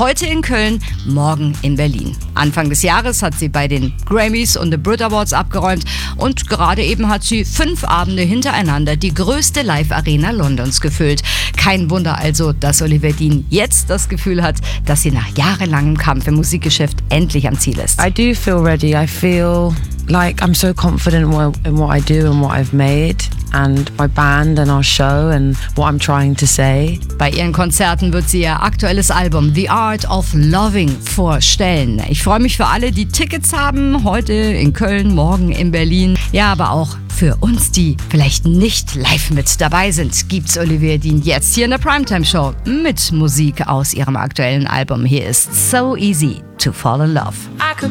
Heute in Köln, morgen in Berlin. Anfang des Jahres hat sie bei den Grammys und The Brit Awards abgeräumt und gerade eben hat sie 5 Abende hintereinander die größte Live-Arena Londons gefüllt. Kein Wunder also, dass Olivia Dean jetzt das Gefühl hat, dass sie nach jahrelangem Kampf im Musikgeschäft endlich am Ziel ist. I do feel ready. I feel like I'm so confident in what I do and what I've made and my band and our show and what I'm trying to say. Bei ihren Konzerten wird sie ihr aktuelles Album The Art of Loving vorstellen. Ich freue mich für alle, die Tickets haben, heute in Köln, morgen in Berlin. Ja, aber auch für uns, die vielleicht nicht live mit dabei sind, gibt's Olivia Dean jetzt hier in der Primetime Show mit Musik aus ihrem aktuellen Album. Hier ist So Easy to Fall in Love. I could